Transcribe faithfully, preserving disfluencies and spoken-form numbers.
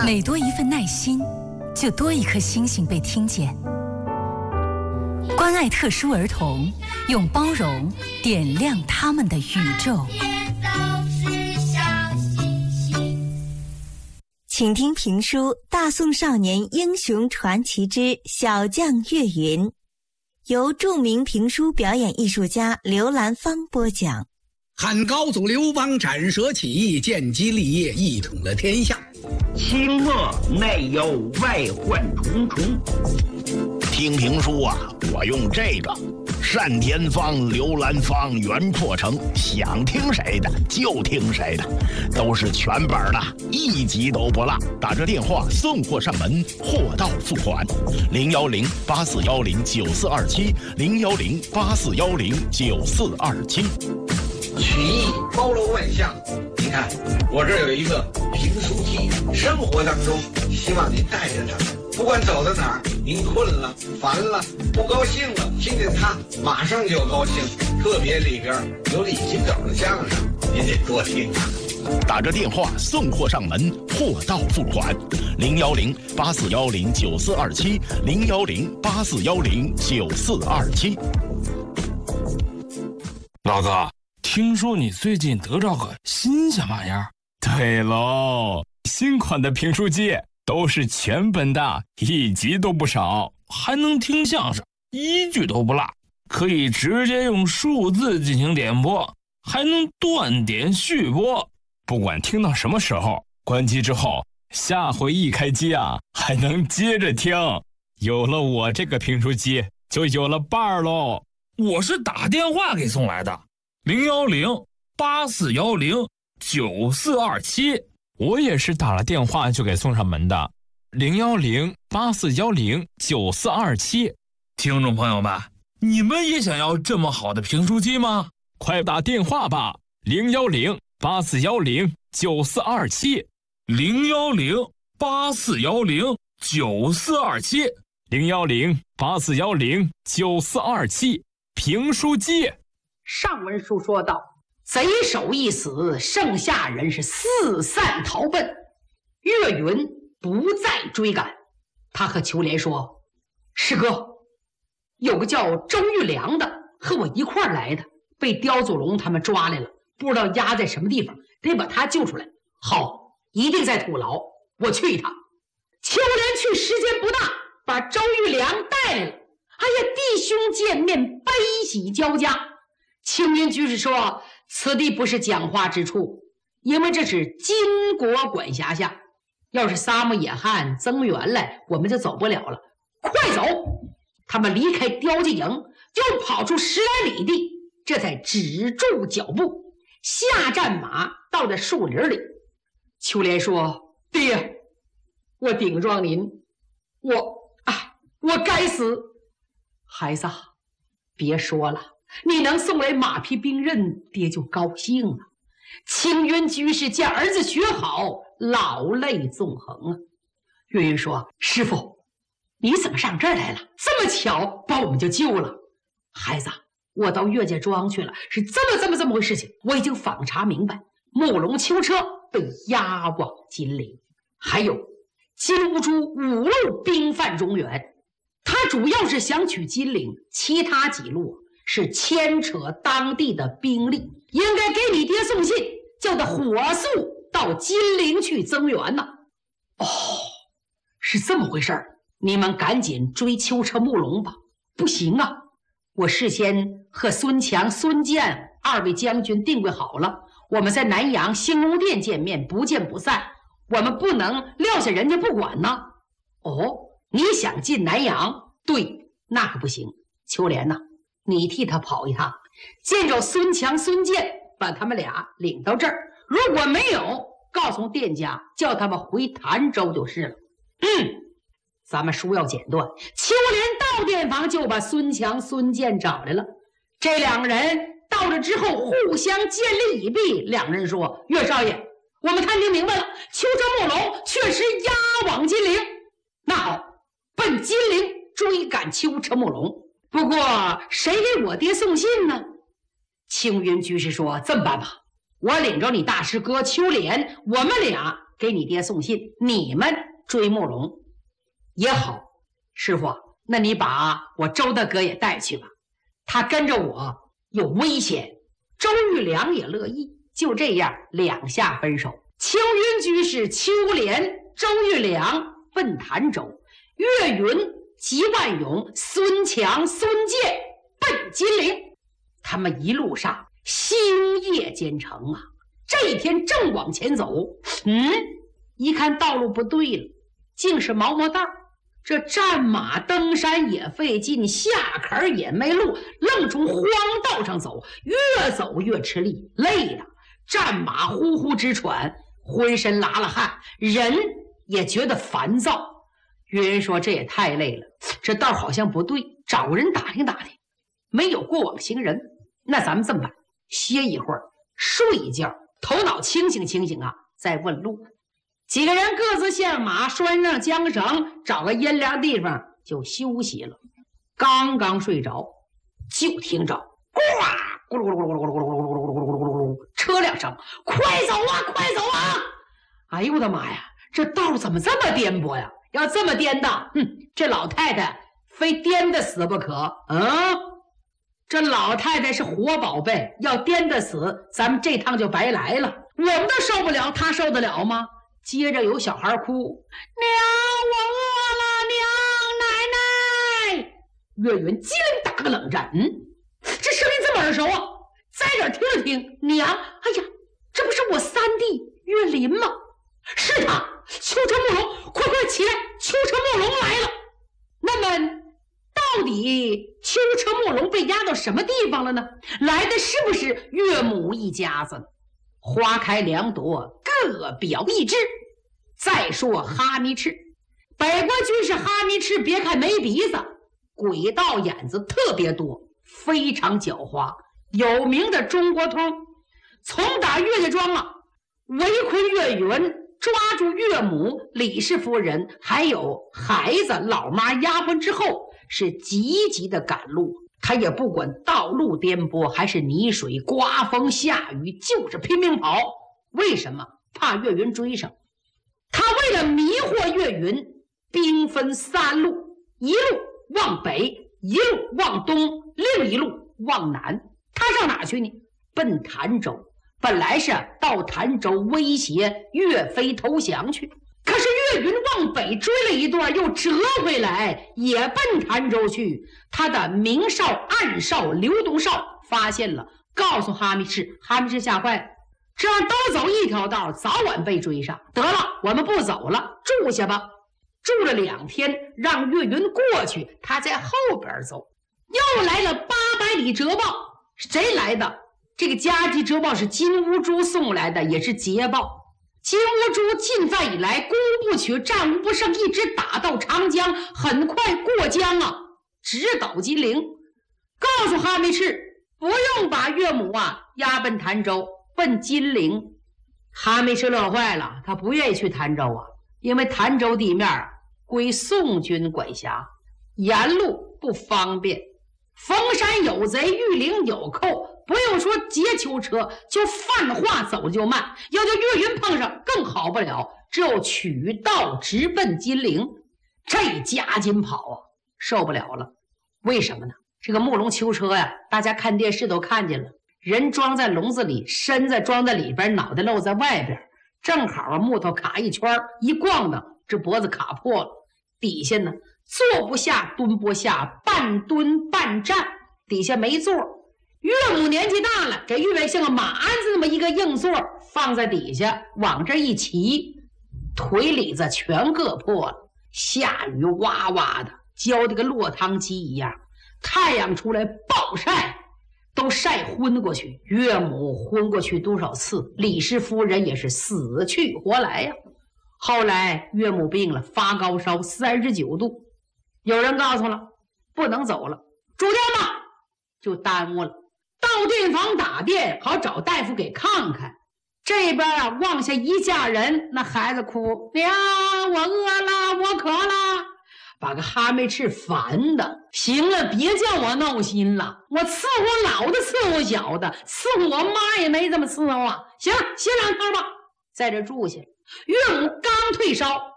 每多一份耐心，就多一颗星星被听见。关爱特殊儿童，用包容点亮他们的宇宙。 请听评书《大宋少年英雄传奇之小将岳云》，由著名评书表演艺术家刘兰芳播讲。 汉高祖刘邦斩蛇起义，建基立业，一统了天下。 清末内忧外患重重。 听评书啊，我用这个单田芳、刘兰芳原破成，想听谁的就听谁的，都是全本的，一集都不落。打这电话送货上门，货到付款。零幺零八四幺零九四二七，零幺零八四幺零九四二七。 曲艺包罗万象，你看我这儿有一个评书机，生活当中希望您带着它，不管走到哪儿，您困了、烦了、不高兴了，听见它马上就高兴。特别里边有李金斗的相声，您得多听啊。 打着电话送货上门，货到付款。零幺零八四幺零九四二七，零幺零八四幺零九四二七。 老哥，听说你最近得着个新鲜玩意儿？ 对喽，新款的评书机都是全本的，一集都不少， 还能听相声，一句都不落，可以直接用数字进行点播，还能断点续播。 不管听到什么时候，关机之后，下回一开机啊，还能接着听。有了我这个评书机，就有了伴儿喽。 我是打电话给送来的，零幺零八四幺零九四二七。 我也是打了电话就给送上门的，零幺零八四幺零九四二七。 听众朋友们，你们也想要这么好的评书机吗？ 快打电话吧，零幺零八四幺零九四二七， 零幺零八四幺零九四二七， 零幺零八四幺零九四二七。评书机。 上文书说到，贼首一死，剩下人是四散逃奔。岳云不再追赶，他和秋莲说：“师哥，有个叫周玉良的和我一块儿来的，被刁祖龙他们抓来了，不知道压在什么地方，得把他救出来。好，一定在土牢，我去一趟。”秋莲去时间不大，把周玉良带来了。哎呀，弟兄见面，悲喜交加。青云居士说：“此地不是讲话之处，因为这是金国管辖下，要是撒木野汉增援来，我们就走不了了。快走！”他们离开刁家营，又跑出十来里地，这才止住脚步，下战马，到了树林里。秋莲说：“爹，我顶撞您，我啊，我该死。”孩子，别说了，你能送来马匹兵刃，爹就高兴了。青云居士见儿子学好，老泪纵横啊。岳云说：“师傅，你怎么上这儿来了？这么巧把我们就救了。”孩子，我到岳家庄去了，是这么这么这么回事情，我已经访查明白，慕容秋车被押往金陵，还有金兀术五路兵犯中原，他主要是想取金陵，其他几路是牵扯当地的兵力，应该给你爹送信，叫他火速到金陵去增援呢。哦，是这么回事儿，你们赶紧追秋车慕容吧。不行啊，我事先和孙强、孙健二位将军定位好了，我们在南阳兴隆殿见面，不见不散，我们不能撂下人家不管呢。哦，你想进南阳？对，那可不行。秋莲呐，你替他跑一趟，见着孙强、孙健，把他们俩领到这儿。如果没有，告诉店家，叫他们回潭州就是了。嗯，咱们书要简短。秋莲到店房就把孙强、孙健找来了。这两个人到了之后，互相见礼一毕。两人说：“岳少爷，我们探听明白了，秋车慕容确实押往金陵。那好，奔金陵追赶秋车慕容。不过谁给我爹送信呢？”青云居士说：“这么办吧，我领着你大师哥秋莲，我们俩给你爹送信，你们追慕容也好。师傅，那你把我周大哥也带去吧，他跟着我有危险。周玉良也乐意，就这样两下分手。青云居士邱连、周玉良奔潭州，岳云、吉万勇、孙强、孙健奔金陵。他们一路上星夜兼程啊，这一天正往前走，嗯，一看道路不对了，竟是毛毛道。这战马登山也费劲，下坎也没路，愣从荒道上走，越走越吃力，累的战马呼呼直喘，浑身拉了汗，人也觉得烦躁。岳云说这也太累了，这道好像不对，找人打听打听，没有过往行人。那咱们这么办，歇一会儿，睡一觉，头脑清醒清醒啊，再问路。几个人各自下马，拴上缰绳，找个阴凉地方就休息了。刚刚睡着，就听着呱咕噜咕噜咕噜咕噜咕噜咕噜咕噜咕噜咕噜咕噜咕噜车辆声，快走啊，快走啊！哎呦我的妈呀，这道怎么这么颠簸呀？要这么颠的，哼，这老太太非颠得死不可。嗯，这老太太是活宝贝，要颠得死，咱们这趟就白来了。我们都受不了，她受得了吗？接着有小孩哭，娘，我饿了，娘，奶奶。岳云机灵打个冷战，嗯，这声音这么耳熟啊，在这儿听了听，娘，哎呀，这不是我三弟岳林吗？是他，秋车慕容，快快起来，秋车慕容来了。那么到底秋车慕容被押到什么地方了呢？来的是不是岳母一家子呢？花开两朵，各表一枝。再说哈密赤，北国军士哈密赤，别看没鼻子，鬼道眼子特别多，非常狡猾，有名的中国通。从打岳家庄啊，围困岳云，抓住岳母李氏夫人还有孩子老妈丫鬟之后，是急急的赶路。他也不管道路颠簸还是泥水，刮风下雨，就是拼命跑。为什么？怕岳云追上。他为了迷惑岳云，兵分三路，一路往北，一路往东，另一路往南。他上哪去呢？奔潭州。本来是到潭州威胁岳飞投降去，可是岳云往北追了一段，又折回来，也奔潭州去。他的明少、暗少刘东少发现了，告诉哈密赤，哈密赤吓坏了，这样都走一条道，早晚被追上。得了，我们不走了，住下吧。住了两天，让岳云过去，他在后边走。又来了八百里折报，谁来的？这个加急折报是金乌珠送来的，也是捷报。金乌珠进犯以来，攻不取，战无不胜，一直打到长江，很快过江啊，直捣金陵。告诉哈密赤，不用把岳母啊押奔潭州，奔金陵。哈密赤乐坏了，他不愿意去潭州啊，因为潭州地面归宋军管辖，沿路不方便。逢山有贼，遇陵有寇，不用说劫囚车，就泛化走就慢。要叫岳云碰上更好不了，只有取道直奔金陵。这加紧跑啊，受不了了。为什么呢？这个木龙囚车呀，大家看电视都看见了，人装在笼子里，身子装在里边，脑袋露在外边，正好啊木头卡一圈，一晃呢，这脖子卡破了。底下呢坐不下，蹲不下，半蹲半站，底下没座。岳母年纪大了，这岳像个马鞍子那么一个硬座，放在底下往这一骑，腿里子全硌破了。下雨哇哇的，浇的跟落汤鸡一样，太阳出来暴晒，都晒昏过去。岳母昏过去多少次，李氏夫人也是死去活来呀、啊。后来岳母病了，发高烧三十九度，有人告诉了，不能走了，住掉吧，就耽误了。到电房打电，好找大夫给看看。这边啊，往下一嫁人，那孩子哭，娘，我饿了，我渴了，把个哈密赤烦的。行了，别叫我闹心了，我伺候老的，伺候小的，伺候我妈也没这么伺候啊。行了，歇两天吧，在这住下。 岳母刚退烧，